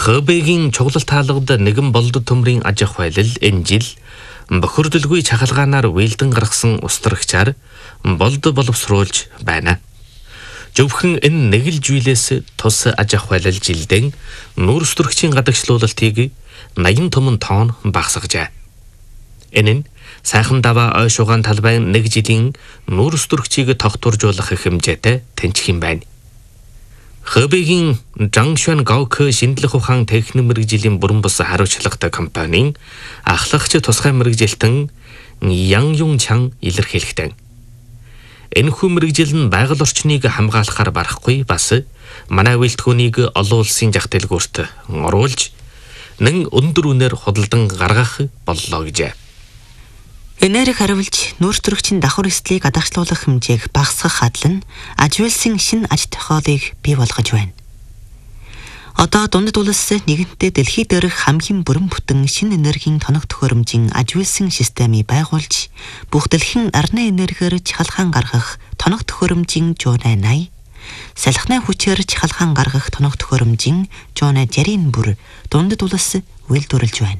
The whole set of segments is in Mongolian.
Хэбэгийн чуглал таалгад нэгэн болдод төмрийн аж ахуй байлал энэ жил бохирдолгүй чахалгаанаар вэлдэн гаргасан устрагчаар болд боловсруулж байна. Зөвхөн энэ нэг л зүйлээс тус аж ахуй байлал жилдэн нүүр устрагчийн гадагшлуулалтыг 80 томон тонн багасгажээ. Энэ нь сайхан даваа ой шугаан талбайн нэг жилийн нүүр устрагчийг тогтворжуулах хэмжээтэй тэнцэх юм байна. Хэбэгийн Жангшуан Гаок шинжлэх ухаан техник мэргэжлийн бүрэн бус хариуцлагатай компанийн ахлагч тусгай мэргэжилтэн Ян Юн Чан илэрхийлэхдээ энэхүү мэргэжил нь байгаль орчныг хамгаалахаар барахгүй бас манай үйлдвэрийг олон улсын зах дэлгүүрт оруулж нэг өндөр үнээр худалдан гаргах боллоо гэжээ. Энерги хариулж нүүрстрэгчийн давхар эслийг гадагшлуулах хэмжээг багасгах хадал нь ажигласан шинэ аж ахуйлыг бий болгож байна. Одоо дундад улс нэгэнтээ дэлхий дээрх хамгийн бүрэн бүтэн шинэ энергийн тоног төхөөрөмжийн ажигласан системийг байгуулж бүх дэлхийн арны энергиэр чахалгаан гаргах тоног төхөөрөмжийн Жуунай 80, салхины хүчээр чахалгаан гаргах тоног төхөөрөмжийн Жуунай 60 бүр дундад улс үйлдвэрлэж байна.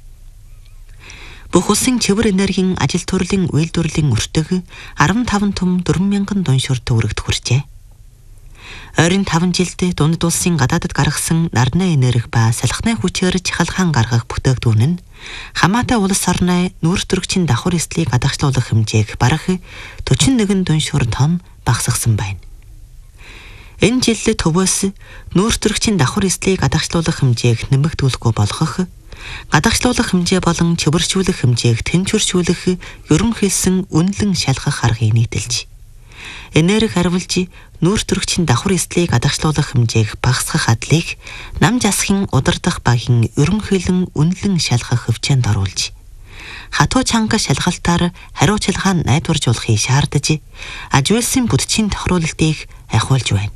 Бүх улсын чивэр энергийн ажил төрлийн үйлдвэрлэлийн өртөг 15 том 4,000 дуншуур төгрөгт хүрчээ. Ойрын 5 жилд дундад улсын гадаадд гаргасан нарны энерги ба салхины хүчээр чахалгаан гаргах бүтээгдэхүүн нь хамаатай улс орны нүүрстрэгчийн давхар эслийг гадагшлуулах хэмжээг бараг 41 дуншуур тонн багасгасан байна. Энэ жил төвөөс нүүрстрэгчийн давхар эслийг гадагшлуулах хэмжээг нэмэгдүүлэхгүй болгох, гадагшлуулах хэмжээ болон чөвөршүүлэх хэмжээг тэнцвэршүүлэх ерөнхийдсэн үнэлэн шалгах аргыг нийтэлж, энерги хариулж нүүрстрэгчийн давхар эслийг гадагшлуулах хэмжээг багасгах хадлыг нам засгийн удирдах багийн ерөнхийлөн үнэлэн шалгах хөвчөнд оруулж, хатуу чанга шалгалтаар хариуцлагаа найдваржуулахыг шаардаж, ажигласан бүдчийн тохируулалтыг ахиулж байна.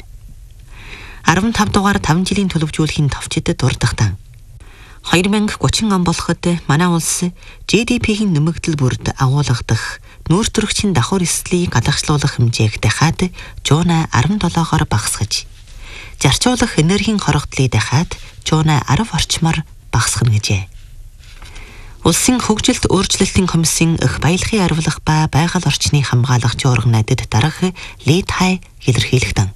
15 дугаар 5 жилийн төлөвжүүлэхийн товчид дурдахтан 2030 он болоход манай улс GDP-ийн нэмэгдэл бүрд агуулгадах нүүрстрэгчийн давхар эслийг гадагшлуулах хэмжээг дахиад Жуунай 17-оор багасгаж, зарцуулах энергийн хорогдлыг дахиад Жуунай 10 орчмоор багасгана гэжээ. Улсын хөгжилт өөрчлөлтийн комиссийн их баялагын арвилах ба байгаль орчныг хамгаалах журам найдад дарга Ли Тай илэрхийлэхдээ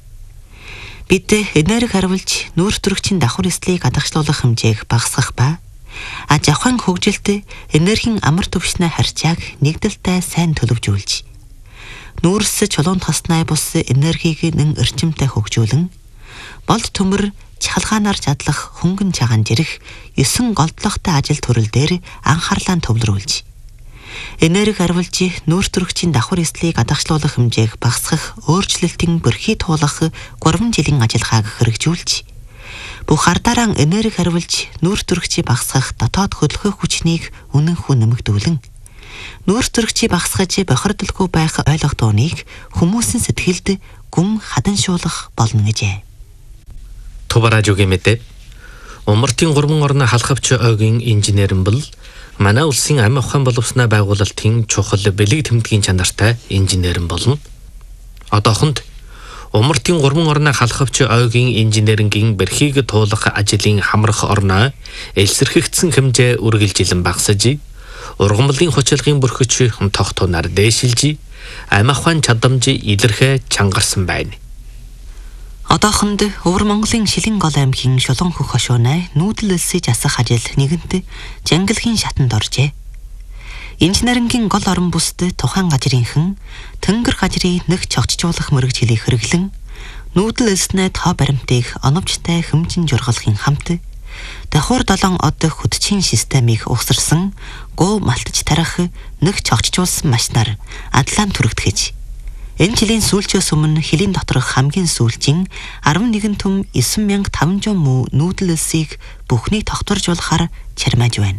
бид энерги хариулж нүүрстрэгчийн давхар эслийг гадагшлуулах хэмжээг багасгах ба аж ахуйн хөгжилд энергийн амар түвшний харьцааг нэгдэлтэй сайн төлөвжүүлж, нүүрс чулуун тоснай бус энергийг нэн эрчимтэй хөгжүүлэн, болд төмөр чахалгаанаар чадлах хөнгөн чагаан жирэх 9 голдлоготой ажил төрөл дээр анхаарлаа төвлөрүүлж, энерги хариулж нүүрстрэгчийн давхар эслийг гадагшлуулах хэмжээг багасгах өөрчлөлтийн бэрхий туулах 3 жилийн ажиллагааг хэрэгжүүлж, бүх ардараа энерги хариулж нүүрстрэгчийг багасгах дотоод хөдөлгөөх хүчнийг үнэнхүү нэмэгдүүлэн, нүүрстрэгчийг багасгаж бохирдолгүй байх ойлголтуудыг хүмүүсийн сэтгэлд гүн хаданшуулах болно гэжээ. Тубаражугийн мэдээ. Умартын 3 орны халхавч ойгийн инженер бол манай улсын амь ухаан боловсноо байгуулалтын чухал бэлэг тэмдгийн чанартай инженер болно. Одоохонд умартын 3 орны халхавч ойгийн инженерингийн бэрхийг туулах ажлын хамрах орноо элсэрхэгдсэн хэмжээ үргэлжилэн багасж, ургамлын хүчилгын бүрхэж тогтооноор дээшилж, амь ухаан чадамж илэрхэ чангарсан байна. Одоохонд Өвөр Монголын Шилэн гол аймгийн Шулуун хөх хошуунай нүүдэл элсэж асах ажил нэгэнт жангилхийн шатанд оржээ. Инженерингийн гол орон бүсд тухайн газрынхан тэнгэр газрыг нэг чогцжуулах мэргэжилийг хэрэглэн, нүүдэл элснээ тоо баримтыг оновчтой хэмжин жургалахын хамт давхар 7 од хөдчийн системийг угсарсан гоо малтаж тарах нэг чогцжуулсан машинаар адлаан түрэгдэхэж, энэ жилийн сүүлчээс өмнө хилийн доторх хамгийн сүүлчийн 11 том 9500 муу нүүдэл элсийг бүхний тогтворжуулахаар чармааж байна.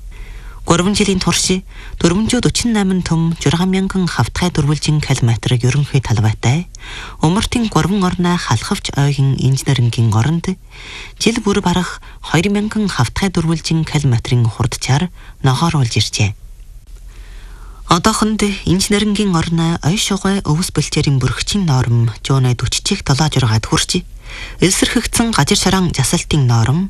3 жилийн турш 448 том 6000 хавтгай дөрвөлжин километрийг ерөнхий талбайтай умартын 3 орны халхавч ойгийн инженерингийн оронд жил бүр барах 2000 хавтгай дөрвөлжин километрийн хурдчаар ногооруулж иржээ. Одоохонд инженерингийн орны ой шугай өвс бэлчээрийн бүрхчийн норм Жуунай 40-ийг 76-ад хүрч, элсэрхэгдсэн газар саран засалтын норм